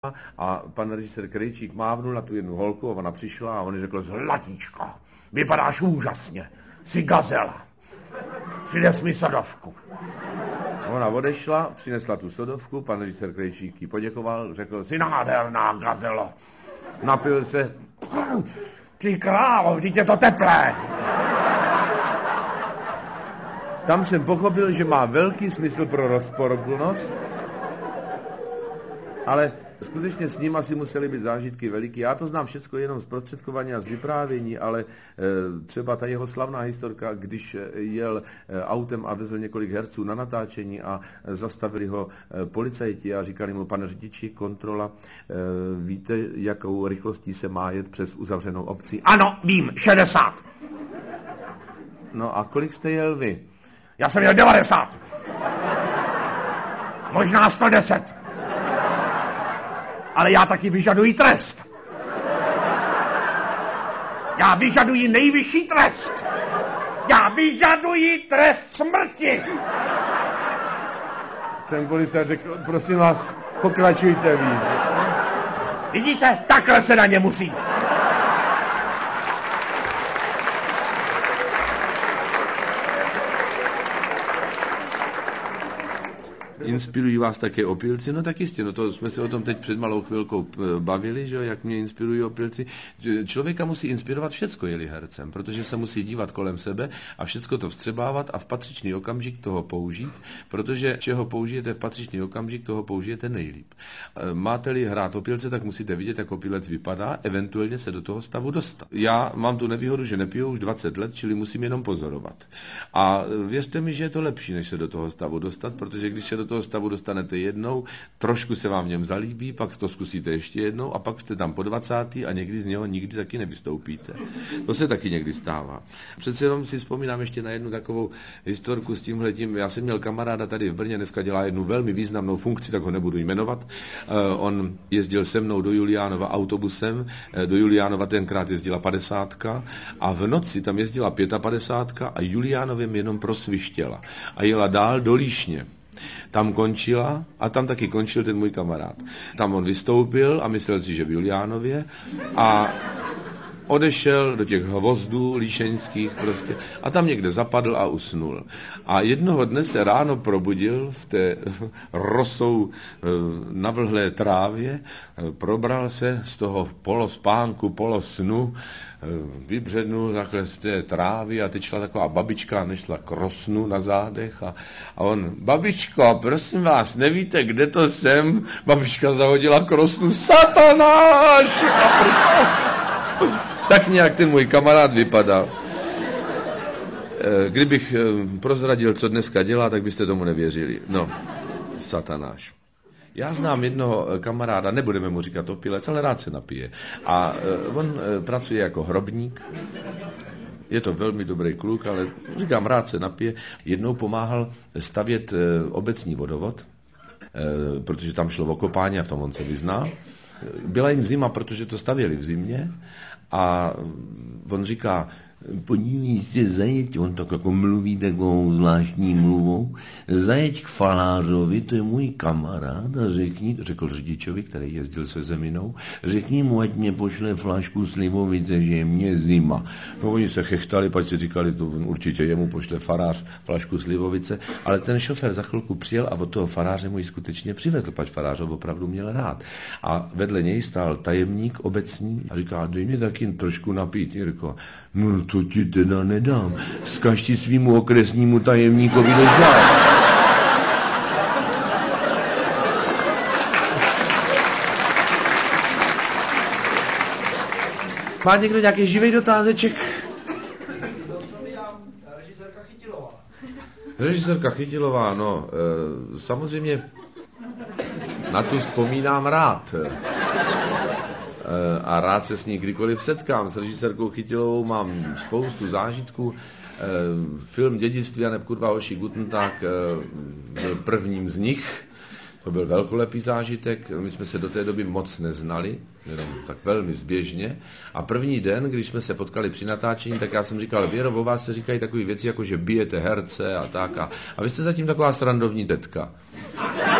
a pan režisér Krejčík mávnul na tu jednu holku a ona přišla a on řekl: Zlatíčko, vypadáš úžasně, jsi gazela, přines mi sodovku. Ona odešla, přinesla tu sodovku, pan režisér Krejčík jí poděkoval, řekl: jsi nádherná gazelo. Napil se: ty králo, vždyť je to teplé. Tam jsem pochopil, že má velký smysl pro rozporuplnost, ale skutečně s ním asi musely být zážitky veliký. Já to znám všecko jenom z prostředkování a z vyprávění, ale třeba ta jeho slavná historka, když jel autem a vezl několik herců na natáčení a zastavili ho policajti a říkali mu: pane řidiči, kontrola, víte, jakou rychlostí se má jet přes uzavřenou obcí? Ano, vím, 60. No a kolik jste jel vy? Já jsem jel 90. Možná 110. Ale já taky vyžaduji trest. Já vyžaduji nejvyšší trest. Já vyžaduji trest smrti. Ten policajt řekl: prosím vás, pokračujte vy. Vidíte, takhle se na ně musí. Inspirují vás také opilci? No tak jistě, no to jsme se o tom teď před malou chvilkou bavili, že jak mě inspirují opilci. Člověka musí inspirovat všecko, je-li hercem, protože se musí dívat kolem sebe a všecko to vstřebávat a v patřičný okamžik toho použít, protože čeho použijete v patřičný okamžik, toho použijete nejlíp. Máte-li hrát opilce, tak musíte vidět, jak opilec vypadá, eventuálně se do toho stavu dostat. Já mám tu nevýhodu, že nepiju už 20 let, čili musím jenom pozorovat. A věřte mi, že je to lepší, než se do toho stavu dostat, protože když se do toho stavu dostanete jednou, trošku se vám v něm zalíbí, pak to zkusíte ještě jednou a pak jste tam po 20. a někdy z něho nikdy taky nevystoupíte. To se taky někdy stává. Přece jenom si vzpomínám ještě na jednu takovou historku s tímhletím. Já jsem měl kamaráda tady v Brně, dneska dělá jednu velmi významnou funkci, tak ho nebudu jmenovat. On jezdil se mnou do Juliánova autobusem, do Juliánova tenkrát jezdila 50 a v noci tam jezdila 55 a Juliánovem jenom prosvištěla a jela dál do Líšně. Tam končila a tam taky končil ten můj kamarád. Tam on vystoupil a myslel si, že v Juliánově a odešel do těch hvozdů líšeňských prostě a tam někde zapadl a usnul. A jednoho dne se ráno probudil v té rosou navlhlé trávě, probral se z toho polospánku, polosnu, vybřednul takhle z té trávy a teď šla taková babička, nešla k rosnu na zádech a on: babičko, prosím vás, nevíte, kde to jsem? Babička zahodila k rosnu: Satanáš! Tak nějak ten můj kamarád vypadal. Kdybych prozradil, co dneska dělá, tak byste tomu nevěřili. No, Satanáš. Já znám jednoho kamaráda, nebudeme mu říkat opilec, ale rád se napije. A on pracuje jako hrobník. Je to velmi dobrý kluk, ale říkám, rád se napije. Jednou pomáhal stavět obecní vodovod, protože tam šlo o kopání a v tom on se vyzná. Byla jim zima, protože to stavěli v zimě a on říká: podívej se, zajeď, on tak jako mluví takovou zvláštní mluvou, zajeď k falářovi, to je můj kamarád, a řekl řidičovi, který jezdil se zeminou, řekni mu, ať mě pošle flašku slivovice, že je mě zima. No oni se chechtali, pak si říkali, to určitě jemu pošle farář flašku slivovice, ale ten šofér za chvilku přijel a od toho faráře mu ji skutečně přivezl, pač farář ho opravdu měl rád. A vedle něj stál tajemník obecní a říká: dej mě taky trošku napít, Jirko. No to ti teda nedám. Zkaž ti svýmu okresnímu tajemníkovi do žáru. Má někdo nějaký živý dotázeček? Režisérka Chytilová. Režisérka Chytilová, no, samozřejmě na tu vzpomínám rád. A rád se s ní kdykoliv setkám. S režisérkou Chytilovou mám spoustu zážitků. Film Dědictví aneb kurva hoší Guten Tag byl prvním z nich. To byl velkolepý zážitek. My jsme se do té doby moc neznali, jenom tak velmi zběžně. A první den, když jsme se potkali při natáčení, tak já jsem říkal: Věro, o vás se říkají takové věci, jako že bijete herce a tak. A vy jste zatím taková srandovní tetka.